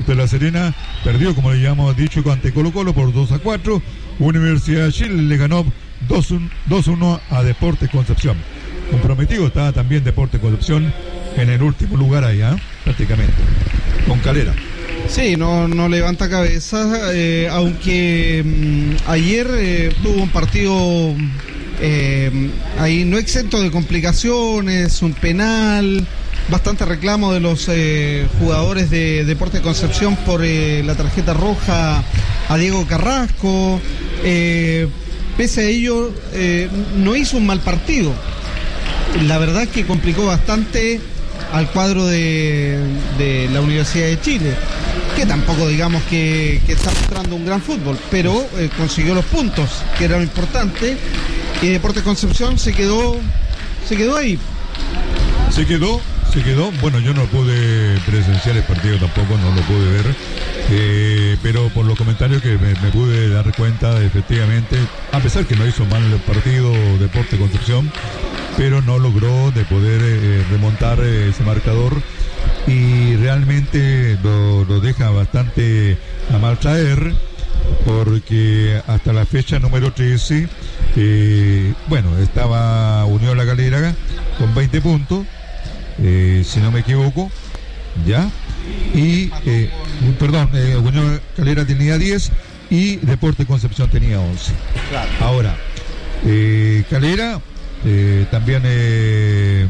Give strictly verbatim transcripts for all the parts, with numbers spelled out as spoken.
Deportes de La Serena perdió, como le habíamos dicho, ante Colo Colo por dos a cuatro. Universidad de Chile le ganó dos uno a Deportes Concepción. Comprometido estaba también Deportes Concepción en el último lugar ahí, ¿eh? Prácticamente, con Calera. Sí, no, no levanta cabeza, eh, aunque mmm, ayer eh, tuvo un partido eh, ahí no exento de complicaciones, un penal, bastante reclamo de los eh, jugadores de Deportes Concepción por eh, la tarjeta roja a Diego Carrasco. Eh, pese a ello, eh, no hizo un mal partido. La verdad es que complicó bastante al cuadro de, de la Universidad de Chile, que tampoco digamos que, que está mostrando un gran fútbol, pero eh, consiguió los puntos, que era lo importante, y Deportes Concepción se quedó, se quedó ahí. Se quedó, se quedó, bueno, yo no pude presenciar el partido tampoco, no lo pude ver, eh, pero por los comentarios que me, me pude dar cuenta, efectivamente, a pesar que no hizo mal el partido Deportes Concepción, pero no logró de poder eh, remontar eh, ese marcador, y realmente lo, lo deja bastante a mal traer, porque hasta la fecha número trece, eh, bueno, estaba Unión La Calera con veinte puntos, eh, si no me equivoco, ya, y eh, perdón, eh, Unión Calera tenía diez y Deportes Concepción tenía once. Claro. Ahora, eh, Calera eh, también eh,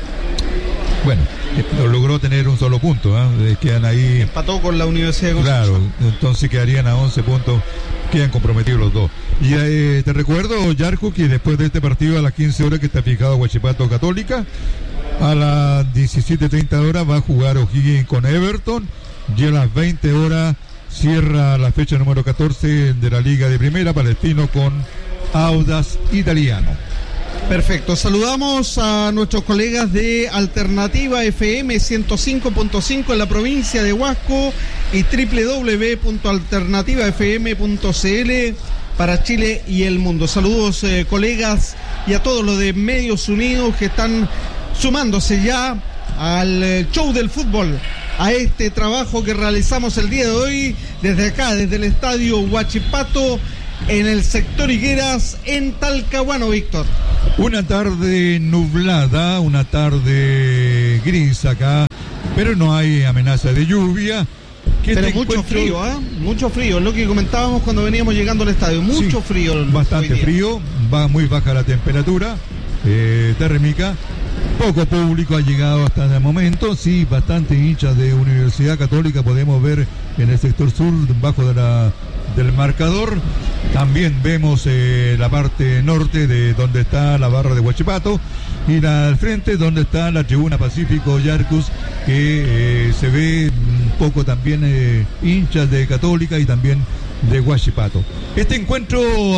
bueno, eh, logró tener un solo punto, ¿eh? Quedan ahí, empató con la Universidad de Concepción. Claro, entonces quedarían a once puntos, quedan comprometidos los dos. Y eh, te recuerdo, Yarko, que después de este partido a las quince horas que está fijado Huachipato Católica, a las diecisiete treinta horas va a jugar O'Higgins con Everton, y a las veinte horas cierra la fecha número catorce de la Liga de Primera, Palestino con Audax Italiano. Perfecto, saludamos a nuestros colegas de Alternativa F M ciento cinco punto cinco en la provincia de Huasco y doble u doble u doble u punto alternativa f m punto c l para Chile y el mundo. Saludos eh, colegas, y a todos los de Medios Unidos que están sumándose ya al eh, show del fútbol, a este trabajo que realizamos el día de hoy desde acá, desde el estadio Huachipato, en el sector Higueras, en Talcahuano, Víctor. Una tarde nublada, una tarde gris acá, pero no hay amenaza de lluvia. Pero mucho encuentro... frío, ¿eh? Mucho frío, es lo que comentábamos cuando veníamos llegando al estadio. Mucho sí, frío. Bastante frío, va muy baja la temperatura eh, térmica. Poco público ha llegado hasta el momento, sí, bastante hinchas de Universidad Católica podemos ver en el sector sur, bajo de la, del marcador. También vemos eh, la parte norte de donde está la barra de Huachipato, y la al frente donde está la tribuna Pacífico Yarcus, que eh, se ve un poco también eh, hinchas de Católica y también de Huachipato. Este encuentro,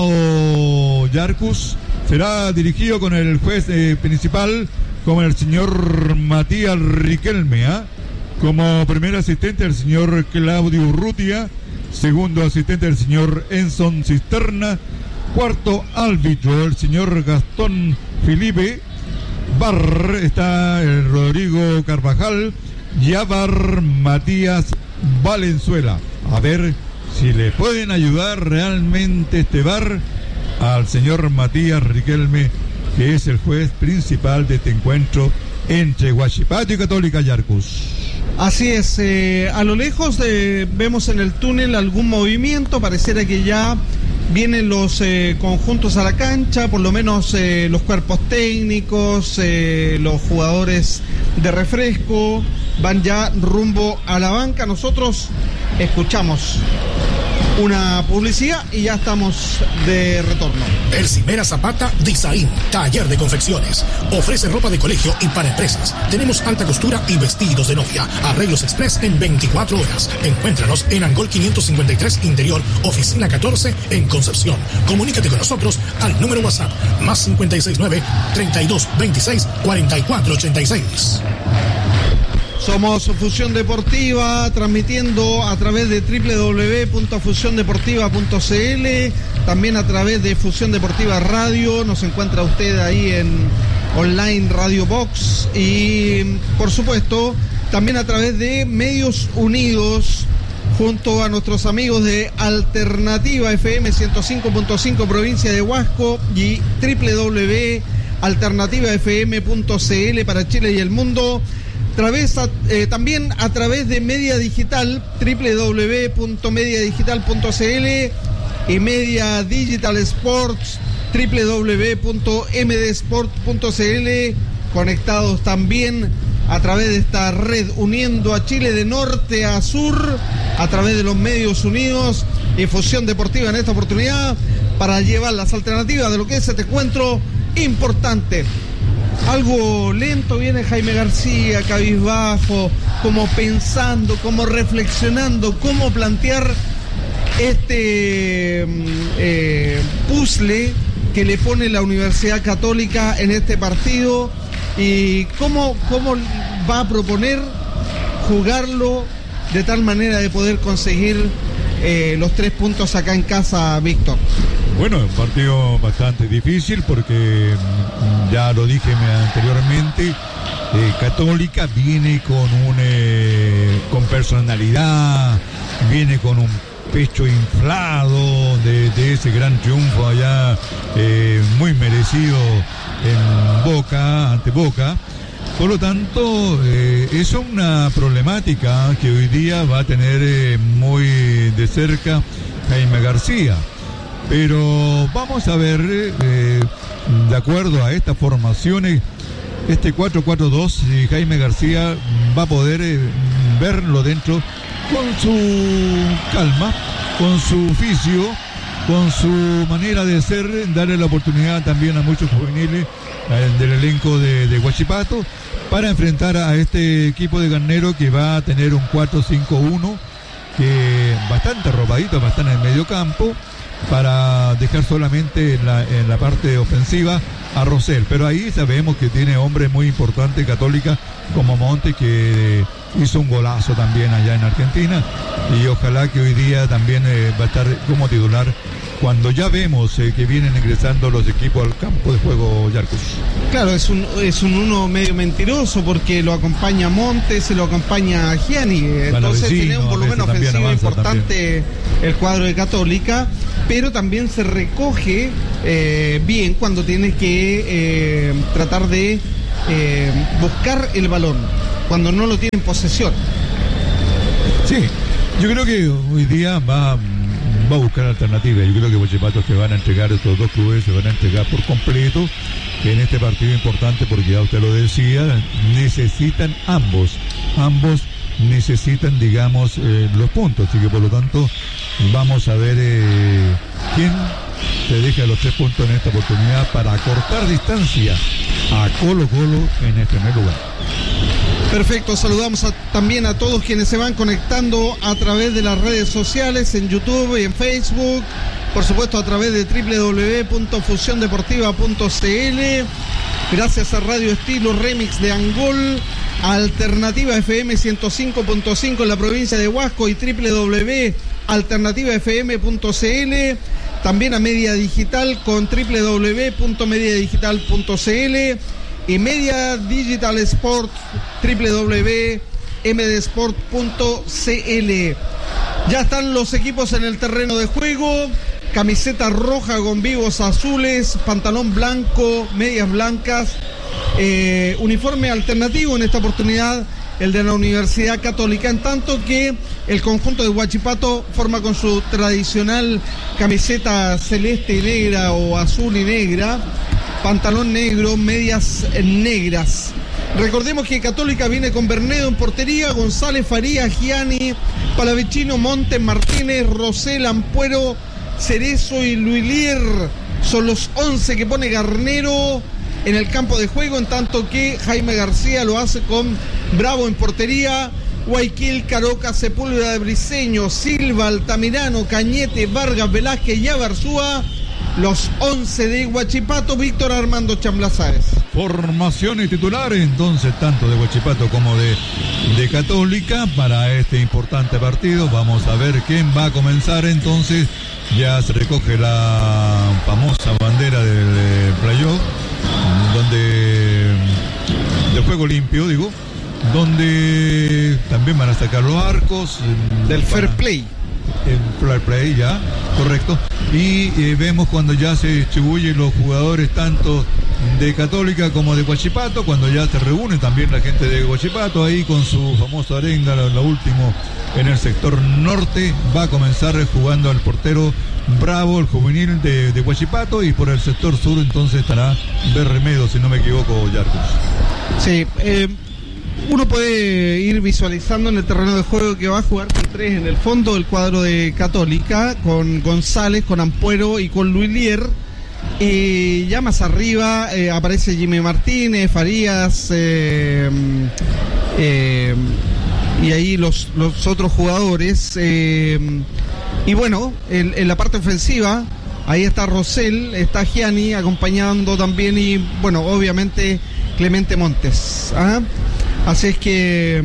oh, Yarcus, será dirigido con el juez eh, principal, como el señor Matías Riquelme, ¿eh? Como primer asistente el señor Claudio Urrutia, segundo asistente el señor Enson Cisterna, cuarto árbitro el señor Gastón Felipe, bar está el Rodrigo Carvajal, y a bar Matías Valenzuela. A ver si le pueden ayudar realmente este bar al señor Matías Riquelme, que es el juez principal de este encuentro entre Huachipato y Católica Yarcus. Así es, eh, a lo lejos eh, vemos en el túnel algún movimiento, pareciera que ya vienen los eh, conjuntos a la cancha, por lo menos eh, los cuerpos técnicos, eh, los jugadores de refresco, van ya rumbo a la banca. Nosotros escuchamos una publicidad y ya estamos de retorno. El Cimera Zapata Design, taller de confecciones. Ofrece ropa de colegio y para empresas. Tenemos alta costura y vestidos de novia. Arreglos express en veinticuatro horas. Encuéntranos en Angol quinientos cincuenta y tres Interior, oficina catorce en Concepción. Comunícate con nosotros al número WhatsApp más cincuenta y seis nueve, treinta y dos, veintiséis, cuarenta y cuatro ochenta y seis. Somos Fusión Deportiva, transmitiendo a través de doble u doble u doble u punto fusión deportiva punto c l, también a través de Fusión Deportiva Radio. Nos encuentra usted ahí en online Radio Box, y por supuesto también a través de Medios Unidos, junto a nuestros amigos de Alternativa F M ciento cinco punto cinco provincia de Huasco y doble u doble u doble u punto alternativa f m punto c l para Chile y el mundo. Través a, eh, también a través de Media Digital, doble u doble u doble u punto media digital punto c l y Media Digital Sports, doble u doble u doble u punto m d sport punto c l, conectados también a través de esta red uniendo a Chile de norte a sur, a través de los medios unidos y Fusión Deportiva en esta oportunidad para llevar las alternativas de lo que es este encuentro importante. Algo lento viene Jaime García, cabizbajo, como pensando, como reflexionando cómo plantear este eh, puzzle que le pone la Universidad Católica en este partido y cómo, cómo va a proponer jugarlo de tal manera de poder conseguir eh, los tres puntos acá en casa, Víctor. Bueno, un partido bastante difícil porque ya lo dije anteriormente, eh, Católica viene con un eh, con personalidad, viene con un pecho inflado de, de ese gran triunfo allá, eh, muy merecido en Boca, ante Boca. Por lo tanto, eh, es una problemática que hoy día va a tener eh, muy de cerca Jaime García. Pero vamos a ver, eh, de acuerdo a estas formaciones, este cuatro cuatro dos, y Jaime García va a poder eh, verlo dentro con su calma, con su oficio, con su manera de ser, darle la oportunidad también a muchos juveniles eh, del elenco de, de Huachipato para enfrentar a este equipo de Garnero que va a tener un cuatro cinco uno, que bastante arropadito, bastante en el medio campo, para dejar solamente en la, en la parte ofensiva a Rosell. Pero ahí sabemos que tiene hombres muy importantes Católica como Monte, que hizo un golazo también allá en Argentina, y ojalá que hoy día también eh, va a estar como titular cuando ya vemos eh, que vienen ingresando los equipos al campo de juego, Yarcus. Claro, es un es un uno medio mentiroso porque lo acompaña Montes, se lo acompaña a Gianni, entonces tiene un volumen ofensivo importante también el cuadro de Católica, pero también se recoge eh, bien cuando tiene que eh, tratar de eh, buscar el balón, cuando no lo tiene en posesión. Sí, yo creo que hoy día va va a buscar alternativas. Yo creo que Huachipato se van a entregar, estos dos clubes se van a entregar por completo en este partido importante, porque ya usted lo decía, necesitan ambos, ambos necesitan, digamos, eh, los puntos, así que por lo tanto vamos a ver eh, quién se deja los tres puntos en esta oportunidad para acortar distancia a Colo Colo en el primer lugar. Perfecto, saludamos a, también a todos quienes se van conectando a través de las redes sociales, en YouTube y en Facebook, por supuesto a través de doble u doble u doble u punto fusión deportiva punto c l, gracias a Radio Estilo Remix de Angol, a Alternativa F M ciento cinco punto cinco en la provincia de Huasco y doble u doble u doble u punto alternativa f m punto c l, también a Media Digital con doble u doble u doble u punto media digital punto c l y Media Digital Sports, doble u doble u doble u punto m d sport punto c l. Ya están los equipos en el terreno de juego, camiseta roja con vivos azules, pantalón blanco, medias blancas, eh, uniforme alternativo en esta oportunidad, el de la Universidad Católica, en tanto que el conjunto de Huachipato forma con su tradicional camiseta celeste y negra o azul y negra, pantalón negro, medias negras. Recordemos que Católica viene con Bernedo en portería, González, Farías, Gianni, Palavicino, Montes, Martínez, Rosell, Ampuero, Cerezo y Luilier. Son los once que pone Garnero en el campo de juego, en tanto que Jaime García lo hace con Bravo en portería, Guayquil, Caroca, Sepúlveda de Briceño, Silva, Altamirano, Cañete, Vargas, Velázquez y Abarzúa. Los once de Huachipato, Víctor Armando Chamblazares. Formación y titulares entonces tanto de Huachipato como de, de Católica para este importante partido. Vamos a ver quién va a comenzar entonces. Ya se recoge la famosa bandera del de playoff, donde del juego limpio, digo, donde también van a sacar los arcos. Del fair play. En fair play, ya, correcto. Y eh, vemos cuando ya se distribuyen los jugadores tanto de Católica como de Huachipato, cuando ya se reúne también la gente de Huachipato ahí con su famoso arenga, lo, lo último en el sector norte. Va a comenzar jugando al portero Bravo, el juvenil de, de Huachipato, y por el sector sur entonces estará Berremedo, si no me equivoco, Yarcos. Sí, eh, uno puede ir visualizando en el terreno de juego que va a jugar con tres en el fondo del cuadro de Católica, con González, con Ampuero y con Luilier. Y ya más arriba eh, aparece Jimmy Martínez, Farías, eh, eh, y ahí los, los otros jugadores. Eh, y bueno, en, en la parte ofensiva, ahí está Rosell, está Gianni acompañando también, y bueno, obviamente Clemente Montes. ¿Ah? Así es que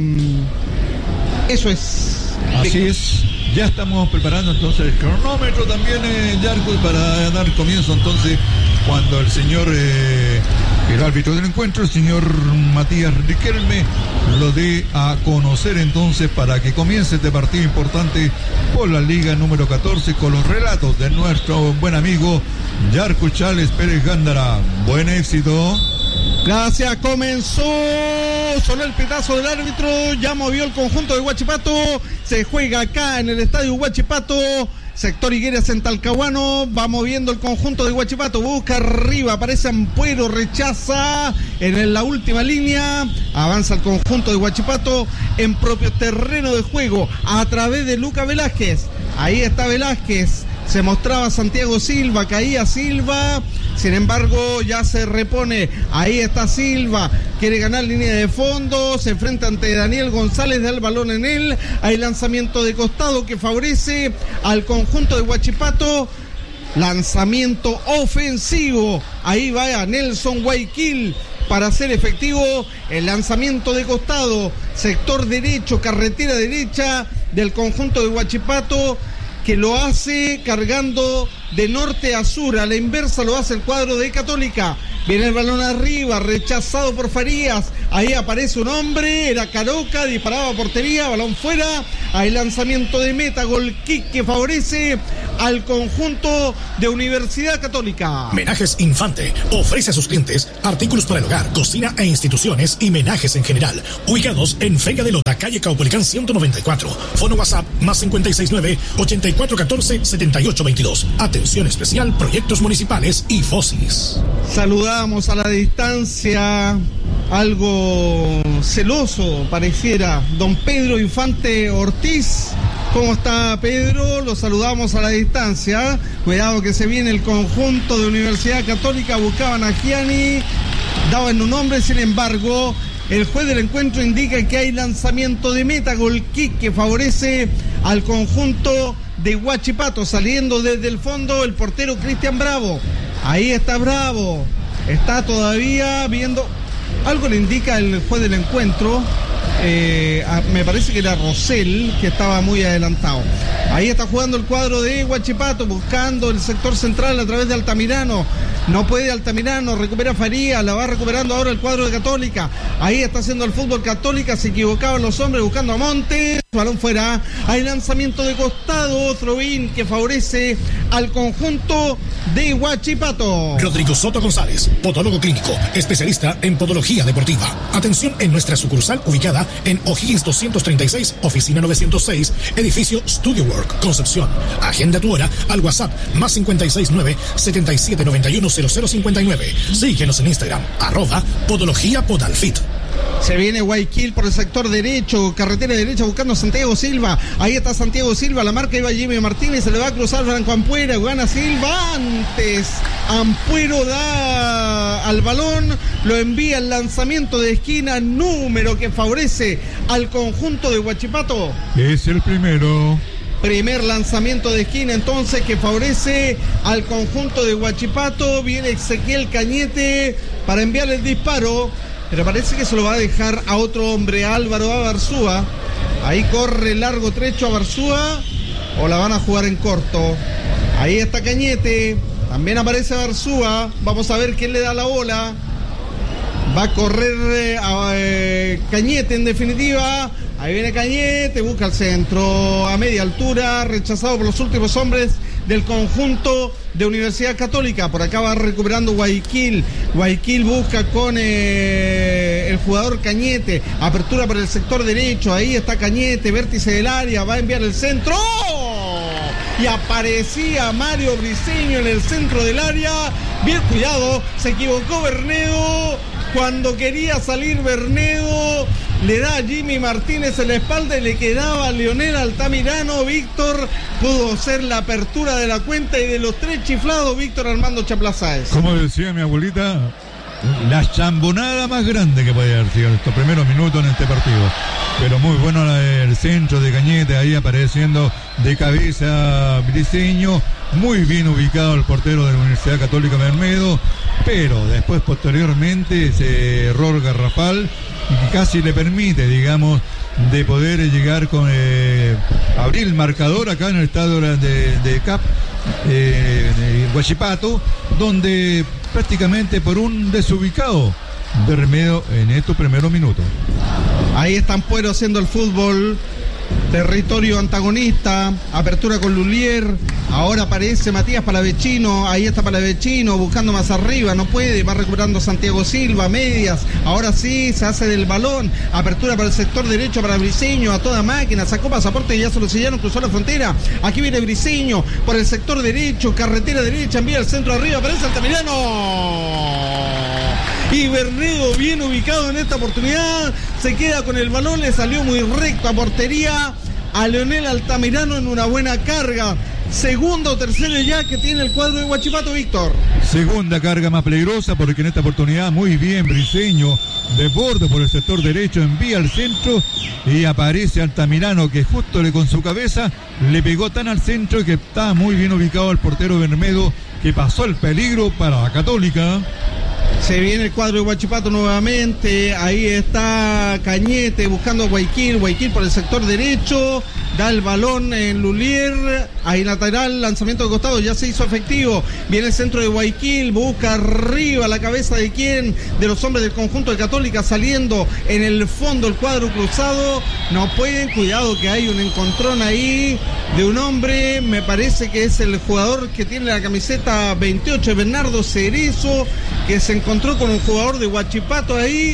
um, eso es. Así es. Ya estamos preparando entonces el cronómetro también, eh, Yarcos, para dar comienzo entonces cuando el señor, eh, el árbitro del encuentro, el señor Matías Riquelme, lo dé a conocer entonces para que comience este partido importante por la Liga número catorce con los relatos de nuestro buen amigo Yarcos Chales Pérez Gándara. Buen éxito. Gracias, comenzó, sonó el pitazo del árbitro, ya movió el conjunto de Huachipato, se juega acá en el estadio Huachipato, sector Higueras en Talcahuano, va moviendo el conjunto de Huachipato, busca arriba, aparece Ampuero, rechaza en la última línea, avanza el conjunto de Huachipato en propio terreno de juego a través de Lucas Velázquez, ahí está Velázquez. Se mostraba Santiago Silva, caía Silva, sin embargo ya se repone, ahí está Silva, quiere ganar línea de fondo, se enfrenta ante Daniel González, da el balón en él, hay lanzamiento de costado que favorece al conjunto de Huachipato, lanzamiento ofensivo, ahí va a Nelson Guayaquil para hacer efectivo el lanzamiento de costado, sector derecho, carretera derecha del conjunto de Huachipato, que lo hace cargando de norte a sur, a la inversa lo hace el cuadro de Católica. Viene el balón arriba, rechazado por Farías, ahí aparece un hombre, era Caroca, disparaba a portería, balón fuera, hay lanzamiento de meta, gol kick que favorece al conjunto de Universidad Católica. Menajes Infante ofrece a sus clientes artículos para el hogar, cocina e instituciones y menajes en general, ubicados en Feria de Lota, calle Caupolicán ciento noventa y cuatro, fono WhatsApp más cincuenta y seis nueve, ochenta y cuatro catorce, setenta y ocho veintidós. Atención especial, proyectos municipales y FOSIS. Saludamos a la distancia, algo celoso pareciera, don Pedro Infante Ortiz. ¿Cómo está, Pedro? Lo saludamos a la distancia. Cuidado que se viene el conjunto de Universidad Católica, buscaban a Gianni, daban un hombre, sin embargo el juez del encuentro indica que hay lanzamiento de meta, gol kick que favorece al conjunto de Huachipato, saliendo desde el fondo el portero Cristian Bravo. Ahí está Bravo, está todavía viendo, algo le indica el juez del encuentro, eh, a, me parece que era Rosell, que estaba muy adelantado. Ahí está jugando el cuadro de Huachipato, buscando el sector central a través de Altamirano. No puede Altamirano, recupera Faría, la va recuperando ahora el cuadro de Católica. Ahí está haciendo el fútbol Católica, se equivocaban los hombres buscando a Montes. Balón fuera, hay lanzamiento de costado, throw-in que favorece al conjunto de Huachipato. Rodrigo Soto González, podólogo clínico, especialista en podología deportiva. Atención en nuestra sucursal ubicada en O'Higgins doscientos treinta y seis, oficina novecientos seis, edificio Studio Work, Concepción. Agenda tu hora al WhatsApp más cincuenta y seis nueve, setenta y siete noventa y uno cero cero cincuenta y nueve. Síguenos en Instagram, arroba podología podalfit. Se viene Guayaquil por el sector derecho, carretera derecha buscando a Santiago Silva. Ahí está Santiago Silva, la marca iba Jimmy Martínez, se le va a cruzar Franco Ampuero, gana Silva antes. Ampuero da al balón, lo envía al lanzamiento de esquina, número que favorece al conjunto de Huachipato. Es el primero. Primer lanzamiento de esquina entonces que favorece al conjunto de Huachipato. Viene Ezequiel Cañete para enviar el disparo, pero parece que se lo va a dejar a otro hombre, Álvaro Abarzúa. Ahí corre largo trecho Abarzúa, o la van a jugar en corto. Ahí está Cañete, también aparece Abarzúa. Vamos a ver quién le da la bola. Va a correr eh, a, eh, Cañete en definitiva. Ahí viene Cañete, busca el centro a media altura, rechazado por los últimos hombres del conjunto de Universidad Católica. Por acá va recuperando Guayaquil. Guayaquil busca con eh, el jugador Cañete. Apertura por el sector derecho. Ahí está Cañete, vértice del área. Va a enviar el centro. ¡Oh! Y aparecía Mario Briceño en el centro del área. Bien cuidado, se equivocó Bernedo. Cuando quería salir Bernedo, le da a Jimmy Martínez en la espalda y le quedaba a Leonel Altamirano. Víctor pudo hacer la apertura de la cuenta y de los tres chiflados, Víctor Armando Chaplazáez. Como decía mi abuelita, la chambonada más grande que podía haber sido en estos primeros minutos en este partido. Pero muy bueno el centro de Cañete, ahí apareciendo de cabeza Briceño. Muy bien ubicado el portero de la Universidad Católica Bermedo, pero después posteriormente ese error garrafal que casi le permite, digamos, de poder llegar con eh, abrir el marcador acá en el estadio de, de Cap eh, de Huachipato, donde prácticamente por un desubicado Bermedo en estos primeros minutos. Ahí están Puero haciendo el fútbol. Territorio antagonista, apertura con Lulier, ahora aparece Matías Palavecino, ahí está Palavecino buscando más arriba, no puede, va recuperando Santiago Silva, medias, ahora sí, se hace del balón, apertura para el sector derecho para Briceño, a toda máquina, sacó pasaporte y ya se lo sellaron, cruzó la frontera, aquí viene Briceño, por el sector derecho, carretera derecha, envía el centro arriba, aparece Altamirano. Y Bernedo bien ubicado en esta oportunidad, se queda con el balón, le salió muy recto a portería a Leonel Altamirano en una buena carga. Segunda o tercera ya que tiene el cuadro de Huachipato, Víctor. Segunda carga más peligrosa porque en esta oportunidad muy bien Briceño, de borde por el sector derecho, envía al centro y aparece Altamirano que justo le con su cabeza le pegó tan al centro que está muy bien ubicado el portero Bermedo que pasó el peligro para la Católica. Se viene el cuadro de Huachipato nuevamente, ahí está Cañete buscando a Guayaquil, Guayaquil por el sector derecho, da el balón en Lulier, ahí lateral, lanzamiento de costado, ya se hizo efectivo, viene el centro de Guayaquil, busca arriba la cabeza de quién, de los hombres del conjunto de Católica, saliendo en el fondo el cuadro cruzado, no pueden, cuidado que hay un encontrón ahí de un hombre, me parece que es el jugador que tiene la camiseta veintiocho, Bernardo Cerezo, que se encontró con un jugador de Huachipato ahí,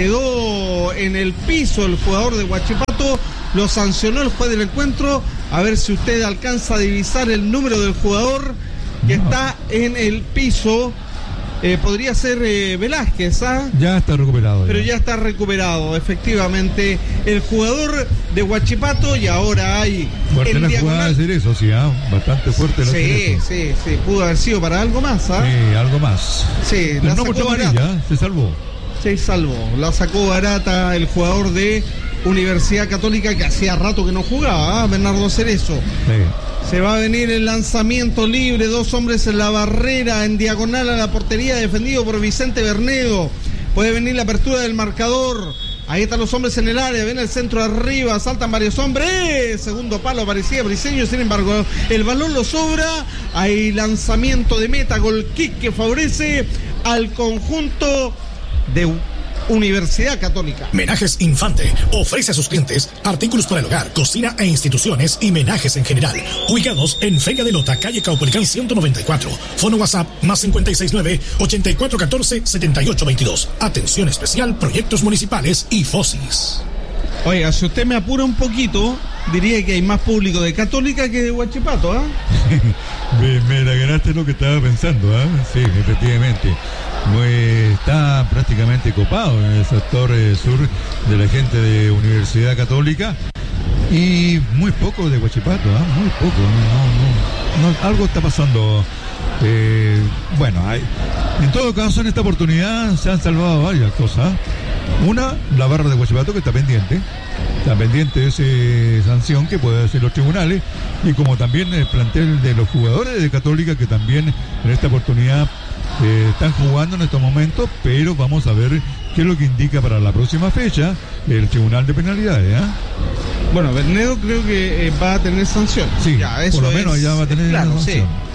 quedó en el piso el jugador de Huachipato, lo sancionó el juez del encuentro, a ver si usted alcanza a divisar el número del jugador que no. está en el piso, eh, podría ser eh, Velázquez, ¿ah? Ya está recuperado. Pero ya. ya está recuperado, efectivamente, el jugador de Huachipato y ahora hay... Fuerte la jugada de Cerezo, sí, ¿ah? Bastante fuerte la Sí, Cerezo. sí, sí, pudo haber sido para algo más, ¿ah? Sí, algo más. Sí, pero la no sacó mucho barata. amarilla, se salvó. Se salvó, la sacó barata el jugador de Universidad Católica que hacía rato que no jugaba, ¿eh? Bernardo Cerezo. Sí. Se va a venir el lanzamiento libre, dos hombres en la barrera, en diagonal a la portería, defendido por Vicente Bernedo. Puede venir la apertura del marcador. Ahí están los hombres en el área, ven el centro arriba, saltan varios hombres. Segundo palo aparecía Briceño, sin embargo, el balón lo sobra. Hay lanzamiento de meta, gol kick que favorece al conjunto de Universidad Católica. Menajes Infante ofrece a sus clientes artículos para el hogar, cocina e instituciones y menajes en general. Ubicados en Feria de Lota, calle Caupolicán ciento noventa y cuatro. Fono WhatsApp más cincuenta y seis nueve, ochenta y cuatro catorce, setenta y ocho veintidós. Atención especial, proyectos municipales y FOSIS. Oiga, si usted me apura un poquito, diría que hay más público de Católica que de Huachipato, ¿ah? ¿eh? me, me la ganaste lo que estaba pensando, ¿ah? ¿eh? Sí, efectivamente. Muy, está prácticamente copado en el sector eh, sur de la gente de Universidad Católica y muy poco de Huachipato, ¿eh? Muy poco. No, no, no, algo está pasando. Eh, bueno, hay, en todo caso, en esta oportunidad se han salvado varias cosas. Una, la barra de Huachipato que está pendiente, está pendiente de esa sanción que puede hacer los tribunales, y como también el plantel de los jugadores de Católica que también en esta oportunidad eh, están jugando en estos momentos, pero vamos a ver qué es lo que indica para la próxima fecha el Tribunal de Penalidades, ¿eh? Bueno, Bernedo creo que eh, va a tener sanción. Sí, ya, eso por lo menos es, ya va a tener claro, sanción. Sí.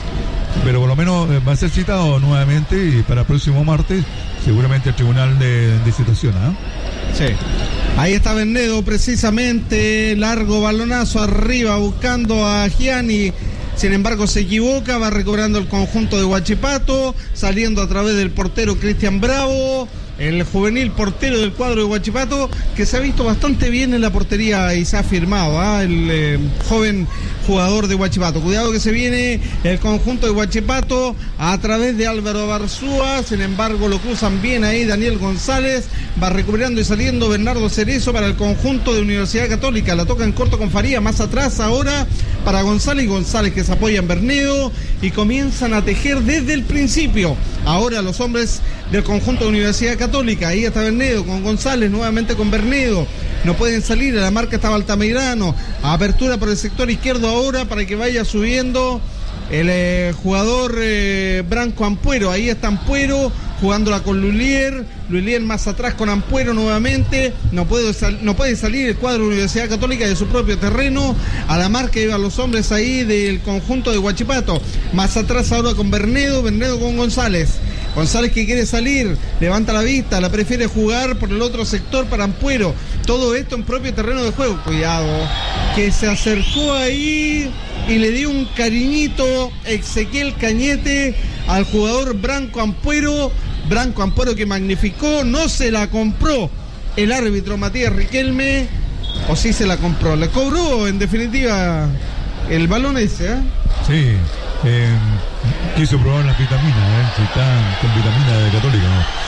pero por lo menos va a ser citado nuevamente y para el próximo martes seguramente el tribunal de, de citación, ¿eh? Sí. Ahí está Bernedo precisamente, largo balonazo arriba buscando a Gianni. Sin embargo se equivoca, va recobrando el conjunto de Huachipato, saliendo a través del portero Cristian Bravo, el juvenil portero del cuadro de Huachipato, que se ha visto bastante bien en la portería y se ha firmado, ¿eh? el eh, joven jugador de Huachipato. Cuidado que se viene el conjunto de Huachipato a través de Álvaro Barzúa, sin embargo lo cruzan bien ahí Daniel González, va recuperando y saliendo Bernardo Cerezo para el conjunto de Universidad Católica, la toca en corto con Faría, más atrás ahora para González, y González que se apoya en Bernedo y comienzan a tejer desde el principio. Ahora los hombres del conjunto de Universidad Católica, ahí está Bernedo con González, nuevamente con Bernedo, no pueden salir, a la marca estaba Altamirano, apertura por el sector izquierdo ahora para que vaya subiendo el eh, jugador eh, Branco Ampuero, ahí está Ampuero jugándola con Lulier, Lulier más atrás con Ampuero nuevamente, no puede, sal, no puede salir el cuadro de Universidad Católica de su propio terreno, a la marca iban los hombres ahí del conjunto de Huachipato, más atrás ahora con Bernedo, Bernedo con González, González que quiere salir, levanta la vista, la prefiere jugar por el otro sector para Ampuero, todo esto en propio terreno de juego, cuidado, que se acercó ahí y le dio un cariñito Ezequiel Cañete al jugador Branco Ampuero, Branco Ampuero que magnificó, no se la compró el árbitro Matías Riquelme, o sí se la compró, le cobró en definitiva el balón ese, ¿eh? Sí, eh, quiso probar las vitaminas, ¿eh? Si están con vitamina de Católica,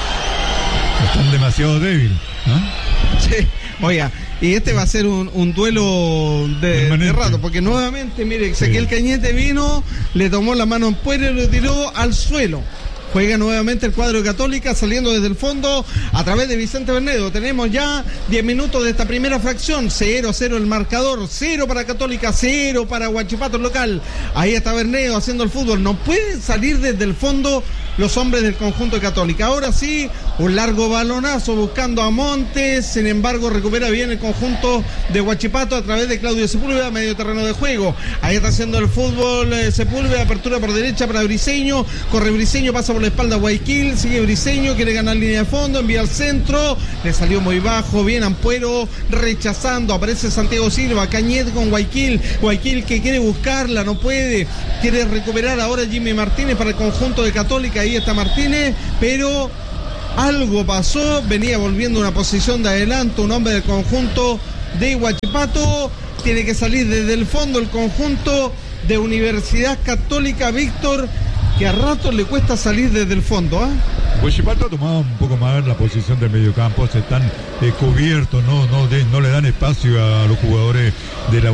¿no? Están demasiado débiles, ¿no? Sí, oiga, y este va a ser un, un duelo de, de rato, porque nuevamente, mire, Ezequiel sí. Cañete vino, le tomó la mano en Puebla y lo tiró al suelo. Juega nuevamente el cuadro de Católica saliendo desde el fondo a través de Vicente Bernedo. Tenemos ya diez minutos de esta primera fracción. cero a cero el marcador. cero para Católica, cero para Huachipato local. Ahí está Bernedo haciendo el fútbol. No pueden salir desde el fondo los hombres del conjunto de Católica. Ahora sí, un largo balonazo buscando a Montes. Sin embargo, recupera bien el conjunto de Huachipato a través de Claudio Sepúlveda, medio terreno de juego. Ahí está haciendo el fútbol eh, Sepúlveda, apertura por derecha para Briseño. Corre Briseño, pasa por la espalda Guayaquil, sigue Briseño, quiere ganar línea de fondo, envía al centro, le salió muy bajo, bien Ampuero, rechazando, aparece Santiago Silva, Cañete con Guayaquil, Guayaquil que quiere buscarla, no puede, quiere recuperar ahora Jimmy Martínez para el conjunto de Católica, ahí está Martínez, pero algo pasó, venía volviendo una posición de adelanto, un hombre del conjunto de Huachipato, tiene que salir desde el fondo el conjunto de Universidad Católica, Víctor, que a ratos le cuesta salir desde el fondo, ¿eh? Huachipato ha tomado un poco más la posición del mediocampo, se están eh, cubiertos, no, no, de, no le dan espacio a los jugadores de la